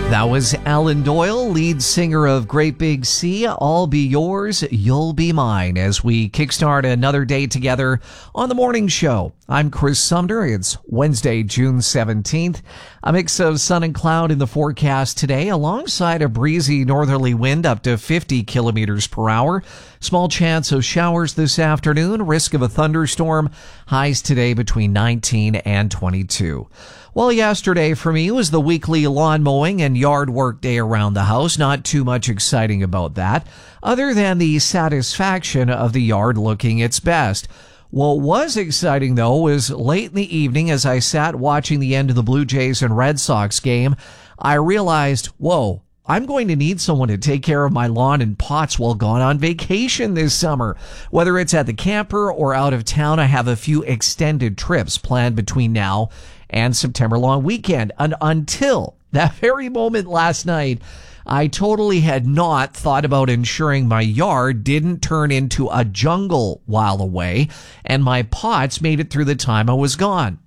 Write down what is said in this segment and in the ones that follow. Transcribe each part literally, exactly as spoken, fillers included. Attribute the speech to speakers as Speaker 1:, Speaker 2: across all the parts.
Speaker 1: That was Alan Doyle, lead singer of Great Big Sea. I'll be yours, you'll be mine, as we kickstart another day together on the morning show. I'm Chris Sumner. It's Wednesday, June seventeenth. A mix of sun and cloud in the forecast today, alongside a breezy northerly wind up to fifty kilometers per hour. Small chance of showers this afternoon, risk of a thunderstorm. Highs today between nineteen and twenty-two. Well, yesterday for me was the weekly lawn mowing and yard work day around the house. Not too much exciting about that, other than the satisfaction of the yard looking its best. What was exciting, though, was late in the evening as I sat watching the end of the Blue Jays and Red Sox game, I realized, whoa, I'm going to need someone to take care of my lawn and pots while gone on vacation this summer. Whether it's at the camper or out of town, I have a few extended trips planned between now and September long weekend. And until that very moment last night, I totally had not thought about ensuring my yard didn't turn into a jungle while away and my pots made it through the time I was gone.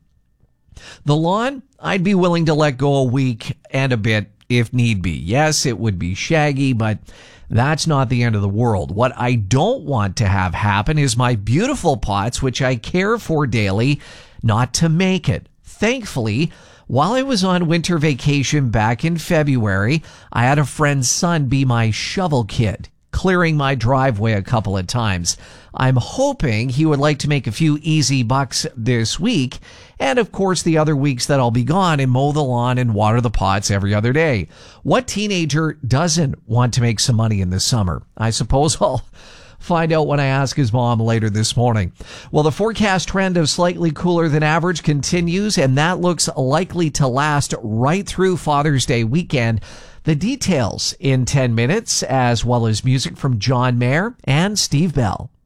Speaker 1: The lawn, I'd be willing to let go a week and a bit if need be. Yes, it would be shaggy, but that's not the end of the world. What I don't want to have happen is my beautiful pots, which I care for daily, not to make it. Thankfully, while I was on winter vacation back in February, I had a friend's son be my shovel kid, clearing my driveway a couple of times. I'm hoping he would like to make a few easy bucks this week, and of course the other weeks that I'll be gone, and mow the lawn and water the pots every other day. What teenager doesn't want to make some money in the summer? I suppose I'll find out when I ask his mom later this morning. Well, the forecast trend of slightly cooler than average continues, and that looks likely to last right through Father's Day weekend. The details in ten minutes, as well as music from John Mayer and Steve Bell.